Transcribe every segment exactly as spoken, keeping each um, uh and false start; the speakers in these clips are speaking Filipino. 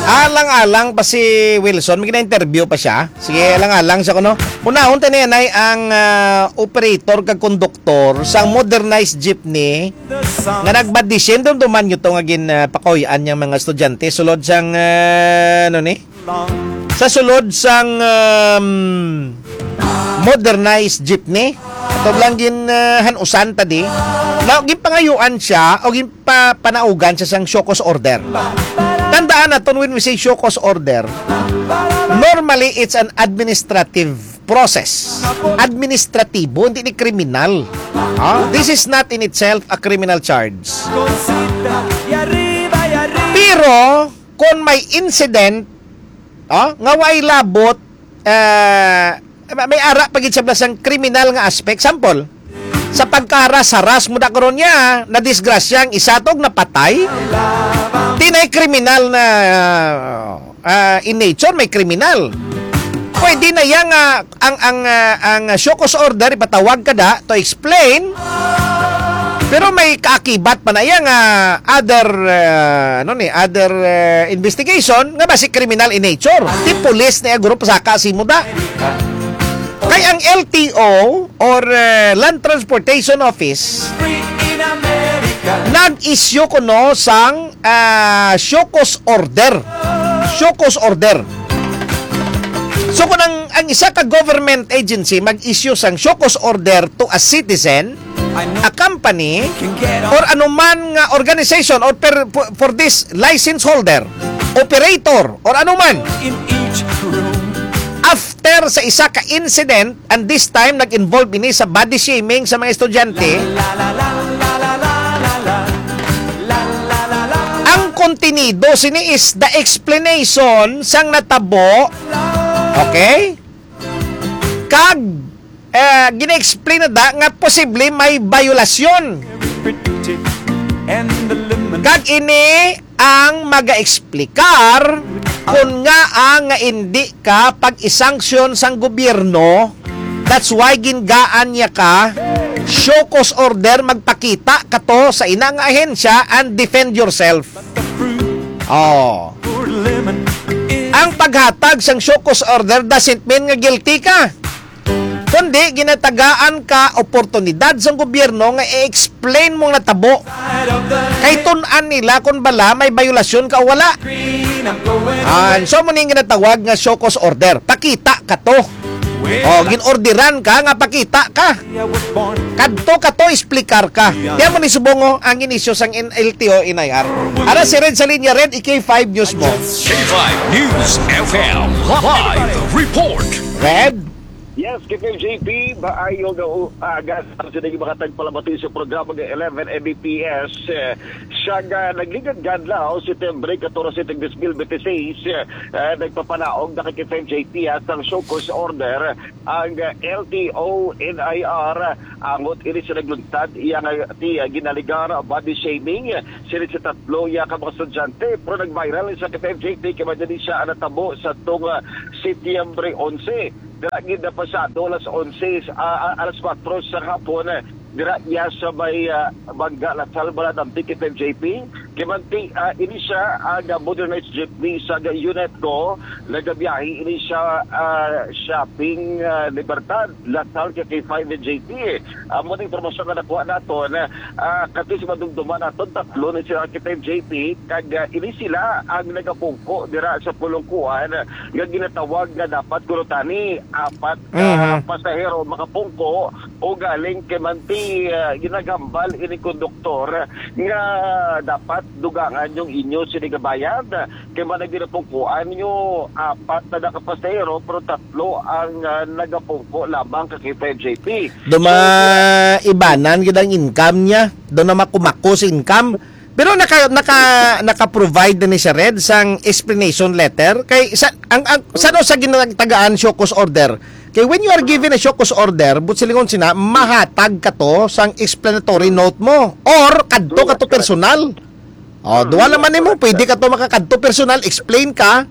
Alang-alang pa si Wilson, may gina-interview pa siya. Sige, alang-alang siya kuno. Unahon tayo na ang uh, operator kag konduktor sa modernized jeepney nga nagbadisyen doon duman nyo itong agin uh, pakoyan yung mga estudyante sulod sang uh, ano ni? Sa sulod sang um, modernized jeepney. Ito lang gin uh, hanusan tadi. Na gipangayuan siya o gipapanaugan siya sang show cause order. Tandaan natin when we say show cause order, normally it's an administrative process. Administratibo, hindi ni kriminal. Huh? This is not in itself a criminal charge. Pero kung may incident, oh, nga way labot, uh, may ara pagit siya sang kriminal nga aspect. Sample, sa pagkaharas-haras mo na karon niya, na disgrasya ang isatog na patay, tinay kriminal na uh, uh, in nature, may kriminal. Pwede na yang uh, ang ang uh, ang show cause order ipatawag ka da to explain. Pero may kaakibat pa na yang uh, other uh, ano ni other uh, investigation nga basi criminal in nature. Di police na grupo sa kasimuda. Kay ang L T O or uh, Land Transportation Office nag-issue ko no sang uh, show cause order. Show cause order. So kung ang, ang isa ka government agency mag-issue sang show cause order to a citizen, a company, or anuman nga organization or per, for this license holder, operator, or anuman, after sa isa ka incident, and this time nag-involve ini sa body shaming sa mga estudyante, ang kontenido sini is the explanation sang natabo, okay? Kag eh, gina-explain na da nga posible may violasyon. Kag ini ang maga-explikar kung nga ang nga hindi ka pag-isanksyon sang gobyerno. That's why gingaan niya ka show cause order, magpakita ka to sa inang ahensya and defend yourself. Oh. Ang paghatag sang show cause order doesn't mean nga guilty ka. Kundi ginatagaan ka oportunidad sa gobyerno nga i-explain mong natabo. Kay tun-an nila kung bala may violasyon ka o wala. And so mo ning ginatawag nga show cause order. Pakita ka to. O ginorderan ka nga pakita ka. Kadto ka to explicar ka. Diyan mo ni subongo ang inisyo sang L T O in I R. Ara si Red sa linya Red, K five News mo. K five News F M Live Report. Red? Yes, K five J P, maayo na agad ang siniging makatag palabati sa programa ng eleven M B P S. Siya nga nagligad gadlaw, Setyembre fourteen, two thousand twenty-six, uh, nagpapanaog na kay K five J P at ang show cause order ang L T O N I R angot ini sa nagluntad iyang ti ginaligar body shaming sila sa tatlo ya ka mga estudyante pero nag-viral sa K five J P kaya madali siya natabo sa itong uh, Setyembre eleven. Diragin na pasado alas eleven, uh, alas four sa hapon, diragya sa may uh, bangga na salbalat ang K five J P. Kimanti, uh, ini siya ang uh, modernized jeepney sa uh, unit ko. Nagabiyahe, ini siya uh, shopping uh, Libertad, Lasal K five J P. Uh, Muna informasyon na nakuha natin, uh, kasi si madumduman natin, tatlo na siya K five J P, kag uh, ini sila ang nagapungko dira sa pulungkuan, yung ginatawag na dapat kurutani, apat ka uh, pasahero makapungko o galing kimanti uh, ginagambal ini konduktor nga dapat dugangan yung inyo sinigabayad kaya man naginapungkuan nyo apat na nakapasahero pero tatlo ang uh, nagapungko lamang ka K five J P. Duma so, ibanan gid ang income niya, do na makumako sa income. Pero naka naka naka-provide na ni siya Red sang explanation letter kay sa ang, ang sano sa ginatagaan show cause order. Kay when you are given a show cause order, but silingon sina mahatag ka to sang explanatory note mo or kadto ka to personal. Oh, duwa naman nimo pwede ka to makakadto personal, explain ka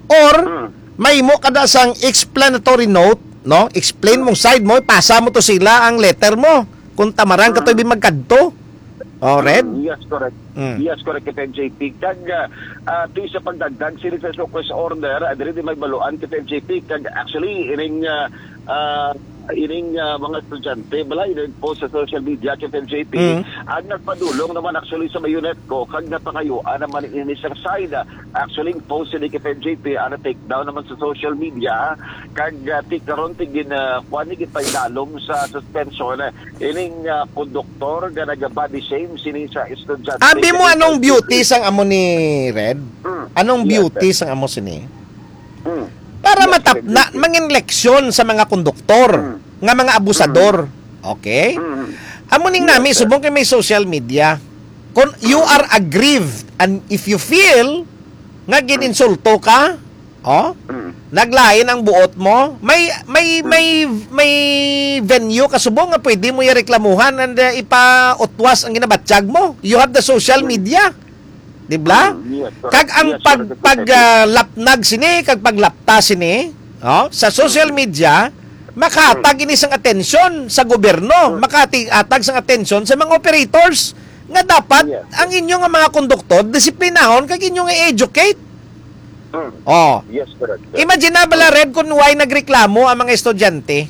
or may mo kada sang explanatory note, no? Explain mong side mo, ipasa mo to sila ang letter mo. Kung tamarang ka to ibig magkadto. Oh, Red? Mm, yes, correct. Mm. Yes, correct, K P J P. Kag, uh, ti sa pagdagdag, sila sa request order, uh, dili di may baluan, K P J P. Kag, actually, ining, uh, uh, ining uh, mga estudyante, balay, post sa social media, K P J P, Mm. ang nagpadulong naman actually sa mayunet ko, kag napakayuan naman in isang side, uh, actually, post ni K P J P, ano, take down naman sa social media, kag, uh, ti karon tigin, uh, kuha ni kita'y lalom sa suspension, uh, ining uh, konduktor, ga naga-body shame, sini sa estudyante. Abi mo anong beauty sang amo ni Red? Mm. Anong Yes, beauty sir. sang amo sini? Mm. Para Yes, matapna, sir. mangin leksyon sa mga konduktor, nga mga abusador. Okay? Mm. Amo ning Yes, nami, sir. subong kay may social media. Kung you are aggrieved and if you feel nga gininsulto ka, oh, Mm. naglain ang buot mo, may may may may venue kasubong nga pwede mo ireklamuhan and uh, ipautwas ang ginabatsyag mo. You have the social media. Di ba? Mm, yes, correct. Kag ang Yes, pag correct. pag uh, lapnag sini, kag paglapta sini, oh, sa social media, makahatag ini sang atensyon sa gobyerno, makahatag sang atensyon sa mga operators nga dapat Yes. ang inyong nga mga konduktor disiplinahon kag inyong i-educate. Mm. Oh. Yes, correct. Imagine na bala Red kung why nagreklamo ang mga estudyante.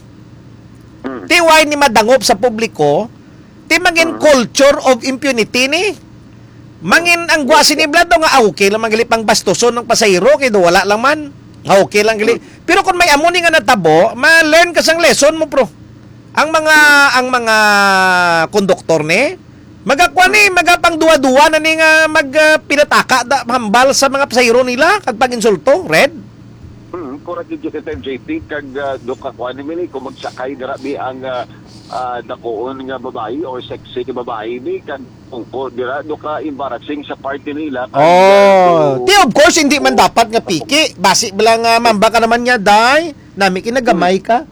Mm. Ti why ni madangop sa publiko, ti mangin culture of impunity ni. Mangin ang gwa sinibla daw nga ah, okay lang magali pang bastuson ng pasahero kay do wala lang man. Ah, okay lang gali. Pero kung may amo ni nga natabo, ma-learn ka sang lesson mo pro. Ang mga ang mga konduktor ni magakwa ni magapang duwa-duwa na ni nga mag uh, pinataka da hambal sa mga pasahero nila kag pag-insulto, Red. Hmm, correct yung K P J P, kag uh, do ka kuha ni Mili, kung magsakay grabe ang uh, uh, dakoon nga babae or sexy nga babae ni, kag tungkol, dira, do ka embarrassing sa party nila. Kag, Oh, uh, ti of course hindi man dapat nga piki. Basi bala nga mamba ka naman niya, day. Nami kinagamay ka.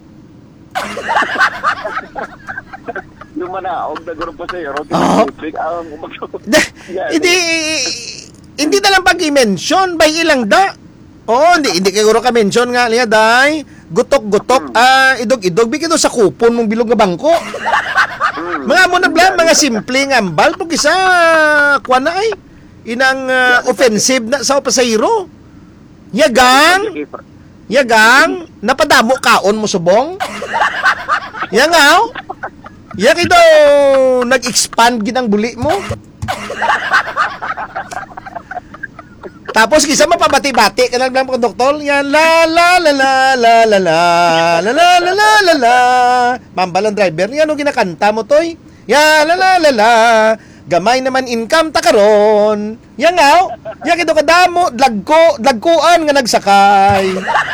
yung manaog na gano'n pa sa'yo, K P Oh. J P, ang Da- Hindi hindi na lang pag-i-mention by ilang da. Oo, hindi hindi kay guro ka mention nga niya, day. Gutok-gutok, ah idog-idog bikido sa kupon mong bilog nga bangko. Mga mo na bla, mga simple nga ambal pag isa kuha na ay inang ah, offensive na sa pasahero. Yagang, yagang, napadamo kaon mo subong. Yangaw. Yak ito, nag-expand ginang buli mo. Tapos kisa mapabati-bati ka lang ng konduktor. Yan, la la la la la la la la la la la la la. Mambalang driver, yan ang ginakanta mo, toy. Yan, la la la la. Gamay naman income ta karon. Yan nga, yak ito kadamo, dagko, dagkuan nga nagsakay.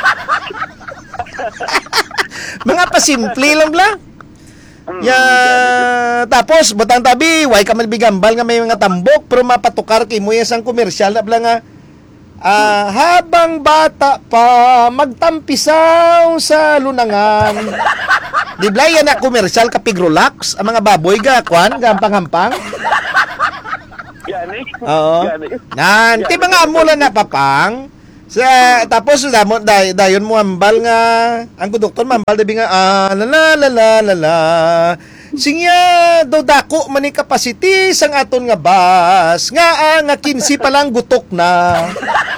Mga pasimple lang bla. Ya, tapos batang tabi, way ka malbigambal nga may mga tambok pero mapatukar kay mo isang komersyal na bala nga ah, habang bata pa magtampisaw sa lunangan. Di ba yan na komersyal kapigrolax ang mga baboy ga kwan gampang-hampang. Yan eh. Oo. Yan eh. Nan, ti mga amula na papang. Sa tapos damo day, dayon mo ambal nga ang konduktor mambal dabi nga ah la la la la la la. Singya do dako man ni capacity sang aton nga bus nga ah, nga kinsi pa lang gutok na.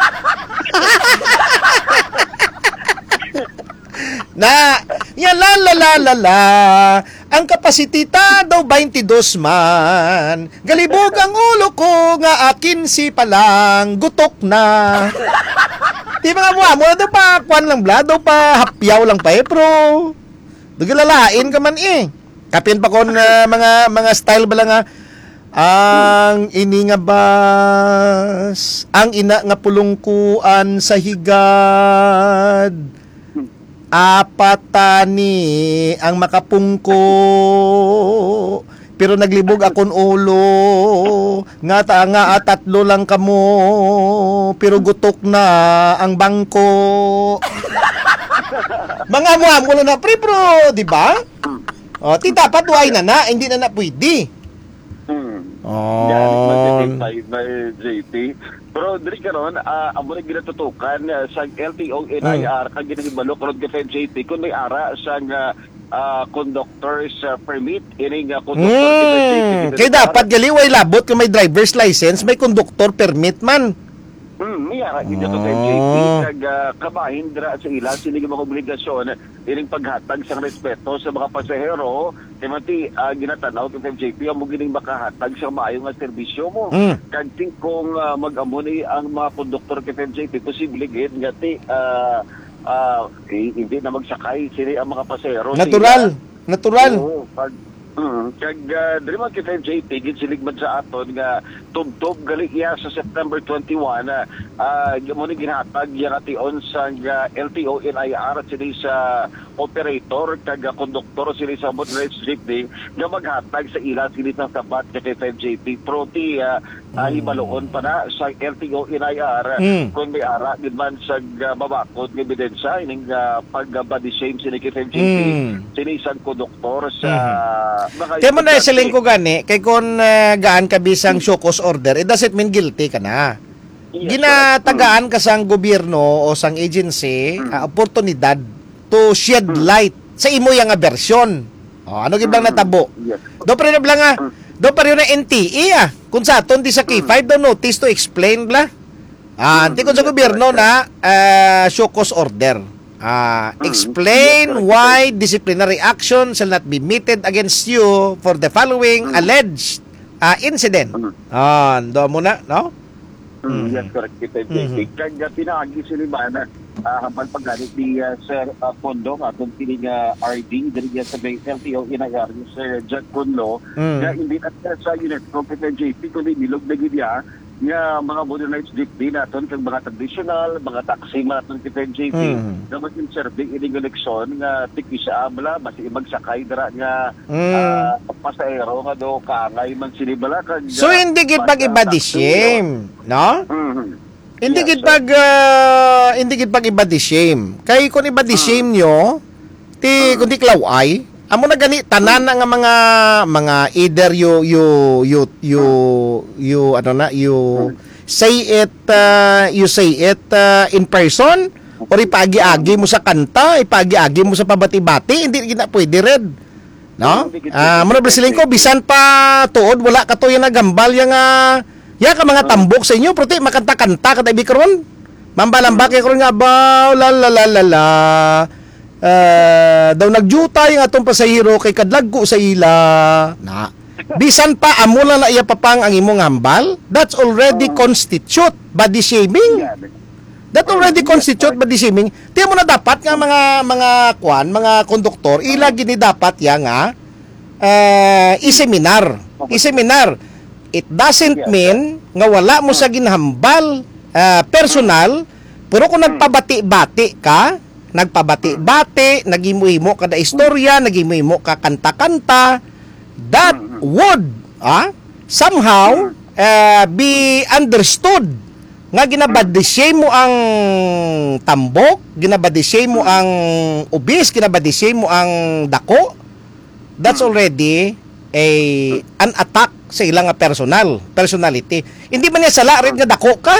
Na, ya la la la la la. Ang kapasiti ta daw twenty-two man. Galibog ang ulo ko nga akin si palang gutok na. Di mga mo mo daw pa kwan lang bla, daw pa hapyaw lang pa eh, pero dugalalain ka man eh. Kapin pa kon uh, mga mga style bala nga ang ini nga bas, ang ina nga pulungkuan sa higad. Apatani ang makapungko pero naglibog akon ulo nga ta nga at tatlo lang kamo pero gutok na ang bangko. Mga mo na pre bro, di ba? Oh, ti dapat way na na, hindi na na pwede. Hmm. Oh. Yan, mag-take by J P. Pero diri karon, uh, amo rin ginatutukan uh, sa L T O N I R kag ginahibalo karon kay J P kung may ara sa uh, uh, conductor's uh, permit. Ining uh, conductor Hmm. Kaya dapat galiway labot kung may driver's license, may conductor permit man. Hmm, iya, hindi to kay J P, nag uh, kabahin dira sa ilang sinig mga obligasyon, ining paghatag sa respeto sa mga pasahero, timati uh, ginatanaw kay J P ang mugining makahatag sa maayo nga serbisyo mo. Mm. Kanting kung uh, mag-amo ni ang mga konduktor kay J P, posible gid nga ti uh, uh, eh, hindi na magsakay sila ang mga pasahero. Natural. Sila, Natural. Oo, pag Mm, kag uh, diri man kita J P gid siligmad sa aton nga tubtob gali iya sa September twenty-one uh, uh, mo ni ginhatag yang ation sa uh, L T O N I R sila sa operator kag uh, konduktor sila sa motorized jeepney nga maghatag sa ila sila sa sabat kay J P proti uh, uh, ibaloon pa na sa L T O N I R Mm. kung may ara gid man sa uh, babakod nga ebidensya ining uh, pag uh, body shame sila kay J P Mm. sila isang konduktor sa Kaya mo na siling ko gani, kay kung uh, gaan ka bisang show cause order, it doesn't mean guilty ka na. Yes, Ginatagaan ka sang gobyerno o sang agency uh, oportunidad to shed light sa imo yang nga bersyon. O, ano gibang natabo? Yes. Do pa rin bla nga, do pa rin na N T E ah. Kung sa aton di sa K five do notice to explain bla. Ah, anti kung sa gobyerno na uh, show cause order. Uh, explain why disciplinary action shall not be meted against you for the following alleged uh, incident. Ah, do mo na, no? Mm, yes, correct. Kita mm-hmm. Kaya pinaagi sila man uh, hambal pagganit ni uh, Sir uh, Pondo atong piling uh, R D diri sa L T O inayar ni Sir Jack Conlo Mm. na hindi at sa unit from J P kundi nilog na gid ya nga mga modernized jeepney naton kag mga traditional mga taxi man naton kita J P Mm. na maging serving ining eleksyon nga tiki sa amla basi magsakay dira nga Mm. uh, pasahero nga do kangay man sinibala kag So hindi gid pag ibody shame, no? Mhm. Hindi Yes, gid sir. pag uh, hindi gid pag ibody shame. Kay kun ibody shame nyo, ti kun di klaway, amo na gani tanan nga mga mga either you you you you you ano na you say it uh, you say it uh, in person or ipagi-agi mo sa kanta, ipagi-agi mo sa pabati-bati, hindi gina pwede red. No? Ah, mo na Brasiling ko bisan pa tuod wala ka to yung nagambal yang uh, ya ka mga tambok sa inyo, prote makanta-kanta kada bikaron. Mambalamba kay karon nga baw la la la la la. Uh, daw nagjuta yung atong pasahero kay kadlagko sa ila na bisan pa amo lang na iya papang ang imong hambal, that's already constitute body shaming. That already constitute body shaming. Tiyan mo na dapat nga mga mga kwan, mga konduktor, ila gini dapat ya nga uh, i-seminar. I-seminar. It doesn't mean nga wala mo sa ginhambal uh, personal, pero kung nagpabati-bati ka, nagpabati-bati, nagimo-imo kada istorya, nagimo-imo ka kanta-kanta, that would ah, somehow uh, be understood nga ginabadisay mo ang tambok, ginabadisay mo ang ubis, ginabadisay mo ang dako. That's already a an attack sa ilang nga personal, personality. Hindi man niya sala rin nga dako ka.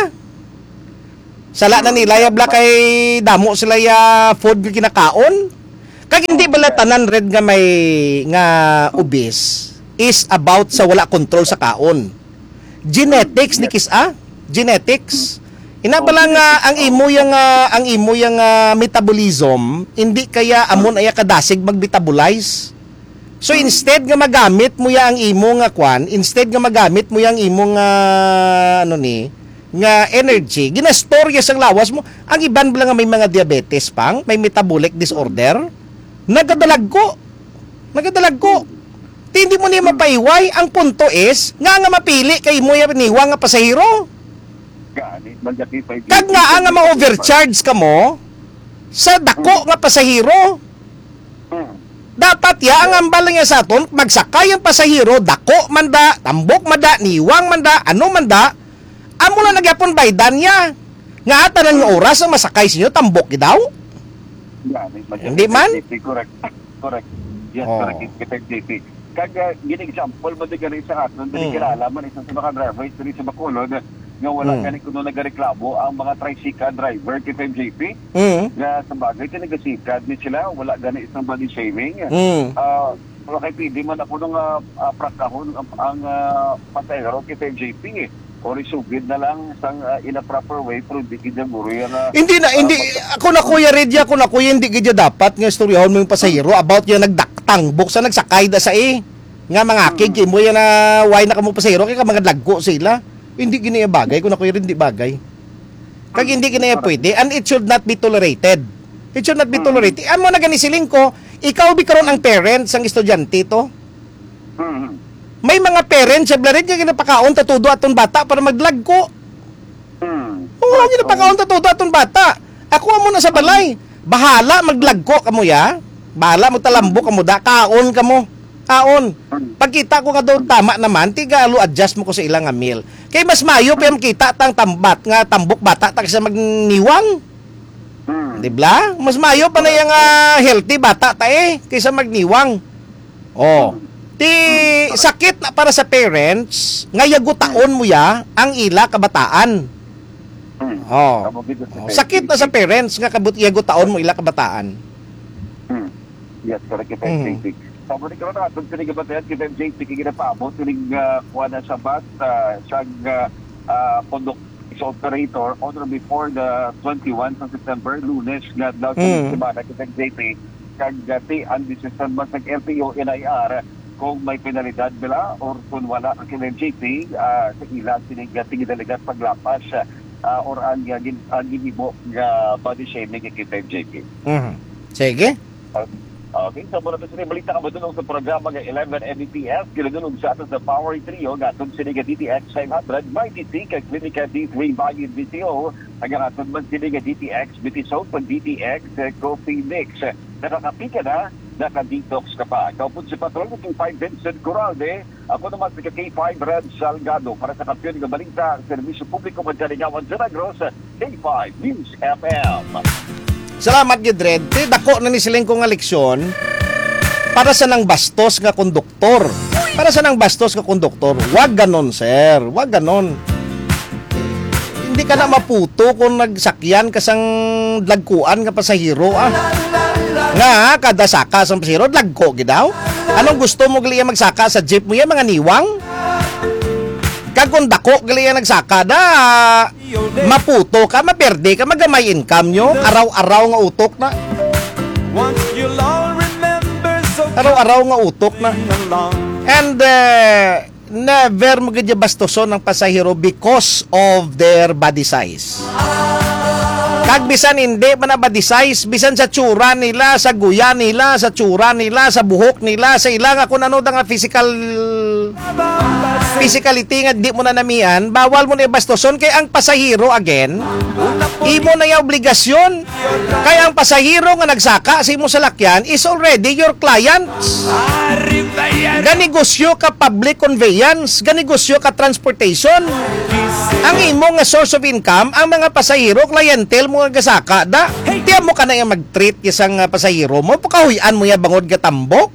Sala na nila ya bla kay damo sila ya food nga kinakaon. Kag hindi bala tanan red nga may nga obese is about sa wala control sa kaon. Genetics ni kisa, genetics. Ina bala nga ang imo yang uh, ang imo yang uh, metabolism hindi kaya amon aya kadasig mag-metabolize. So instead nga magamit mo ya ang imo nga kwan, instead nga magamit mo yang imo nga ano ni nga energy, ginastorya sang lawas mo. Ang iban bala nga may mga diabetes pang, may metabolic disorder, nagadalag ko. Nagadalag ko. Ti hindi mo niya mapaiway. Ang punto is, nga nga mapili kay mo yung niwa nga pasahero. Kag nga nga ma-overcharge ka mo sa dako nga pasahero. Dapat ya ang ambal nga sa aton, magsakay ang pasahero, dako manda, tambok manda, niwang manda, ano manda, amo na nagyapon baydan niya. Nga ata ng oras ang masakay sa inyo, tambok daw. Hindi man? Correct. Correct. Yes, Oh. correct. Kita J P. Kag uh, gini example mo di gani sa aton, dili Mm. kilala man isang sa mga driver diri sa Bacolod nga wala Mm. gani kuno nagareklamo ang mga tricycle driver kay F M J P Mm. nga sa bagay tinagasikad ni sila wala gani isang body shaming. Mm. Ah, wala kay pidi man ako nung uh, uh, prakahon ang, ang uh, pasahero kay F M J P eh. O risugid na lang sang uh, in a proper way pero di kidya guro yan na Hindi na, hindi, ako na kuya Redia, ako na kuya, hindi gidya dapat nga istoryahon mo yung pasahero about yung nagdaktang, buksan nagsakay da sa eh. Nga mga kig, mo yan na why na kamo pasahero, kaya ka mga laggo sila. Hindi ginaya bagay, kung na kuya rin hindi bagay. Kag hindi ginaya pwede, and it should not be tolerated. It should not be tolerated. Amo na ganisiling ko, ikaw bi karon ang parents, ang estudyante to. Hmm. May mga parents, sa blarid nga ginapakaon, tatudo atong bata para maglagko. Hmm. Oo, nga ginapakaon, tatudo atong bata. Ako mo na sa balay. Bahala maglagko kamo ya. Bahala magtalambo kamo da, kaon kamo. Kaon. Pagkita ko nga daw tama naman, tiga alo adjust mo ko sa ilang nga meal. Kay mas mayo pa kita tang tambat nga tambok bata ta sa magniwang. Hmm. Di ba? Mas mayo pa na yung ah, healthy bata ta eh kaysa magniwang. Oh. Ti sakit na para sa parents nga yagutaon mo ya ang ila kabataan. Hmm. Oh. Kabugid Oh, sa sakit na sa parents nga kabut yagutaon mo ila kabataan. Hmm. Yes, correct kay F M J P. Sabi ni karon atong sinigabatayan kay F M J P kay ginapaabot kining uh, kuha na sa bus uh, siyang uh, uh, conduct operator on or before the twenty-first of September, Lunes, nga daw Mm. sa semana kay F M J P kag gati ang decision ba sa L T O N I R kung may penalidad bila or kung wala ang F M J P uh, sa ila sinigati gidalagat paglapas uh, or ang gin ang ginibo nga body shaming kay F M J P. Mhm. Sige. Okay, so muna ito balita ka ba doon sa programa ng eleven M B P S, gilagunog sa atos na Power Trio, gatong siniga D T X five hundred, may D T kay Clinica D three Bayan B T O, hanggang aton man siniga D T X, B T Soap, pag D T X, eh, Coffee Mix. Nakakapika na, naka-detox ka pa. Ikaw po si Patrol, itong five Vincent Corralde, ako naman si K five Red Salgado, para sa kampiyon ng balita, Servisyo Publiko, Pagkalingawan sa Negros, K five News F M. Salamat gid Red. Ti dako na ni siling ko nga leksyon para sa nang bastos nga konduktor. Para sa nang bastos nga konduktor. Wag ganon, sir. Wag ganon. Hindi ka na maputo kung nagsakyan ka sang lagkuan nga pasahero ah. Nga kada saka sang pasahero lagko gid daw. Anong gusto mo gali magsaka sa jeep mo yan mga niwang? Kag kung dako gali nagsaka da maputo ka, maperde ka, magamay income nyo, araw-araw nga utok na. Araw-araw nga utok na. And uh, never mo gadya bastoson ng pasahero because of their body size. Kag bisan hindi pa na body size, bisan sa tsura nila, sa guya nila, sa tsura nila, sa buhok nila, sa ilang kung ano da nga physical physicality nga di mo na namian, bawal mo na ibastoson kay ang pasahero again, imo na yung obligasyon. Kaya ang pasahero nga nagsaka sa imo salakyan is already your client. Ganegosyo ka public conveyance, ganegosyo ka transportation. Ang imo nga source of income, ang mga pasahero, clientele mo nga gasaka da. Tiyan mo ka na yung mag-treat isang uh, pasahero mo, pakahuyan mo ya bangod ka tambok.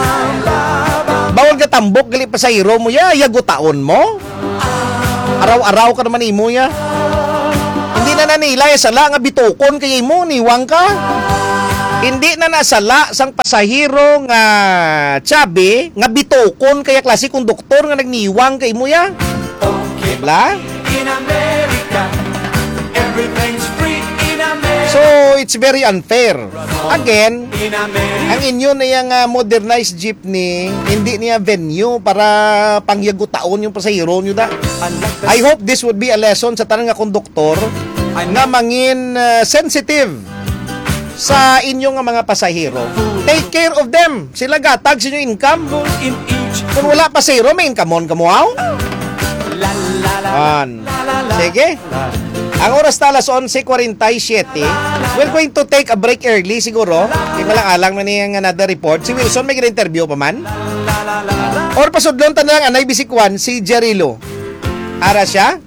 Bawal ka tambok, gali pasahero mo ya, yagutaon mo. Araw-araw ka naman imo ya. Hindi na nanila ya sala nga bitukon kay imo, niwang ka. Hindi na nasala sang pasahero nga tsabi, nga bitukon kaya klase konduktor nga nagniwang kay imo ya. Diba? In America, everything's free in America. So, it's very unfair. Again, In America, ang inyo na yung uh, modernized jeepney, hindi niya venue para pangyagutaon yung pasahero nyo da. I hope this would be a lesson sa tanang nga konduktor na mangin uh, sensitive sa inyong mga pasahero. Take care of them. Sila gatag sa inyong income. in each. Kung wala pasahero, may income on kamuaw. La la la. An. Sige. Ang oras na alas eleven forty-seven. We're going to take a break early siguro. Kaya malang-alang na niyang another report. Si Wilson may interview pa man. Or pasudlon tanang anay bisikwan si Jerilo. Ara siya?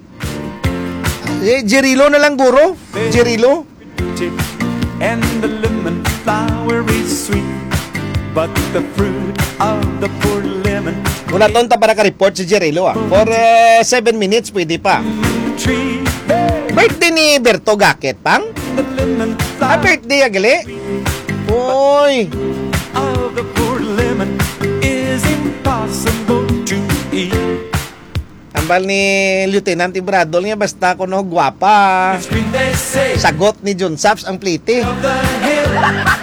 Eh, Jerilo na lang guro. Jerilo. And the lemon flower is sweet, but the fruit of the poor lemon. Wala ton ta para ka-report si Jerilo ah. For uh, seven minutes pwede pa. tree. Hey, Birthday ni Berto Gakit, pang? the lemon Ah, flower birthday agali? Uy, of the poor lemon is impossible to eat. ambal ni Lieutenant Ibradol niya basta ko no gwapa. It's green, they say, Sagot ni John Saps ang plite. of the hill.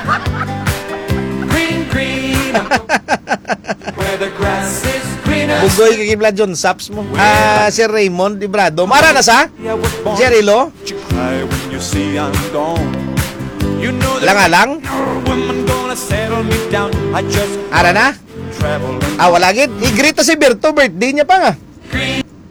Green, green, where the grass is greener. Bugoy kagibla John Saps mo. Ah, si Raymond Ibrado. Mara na sa? I was born Jerry Lo? to cry when you see I'm gone. You know that Lang alang? women gonna settle me down. I just Ara na? travel and Ah, wala gid. I-greet to si Berto. Birthday niya pa nga. green.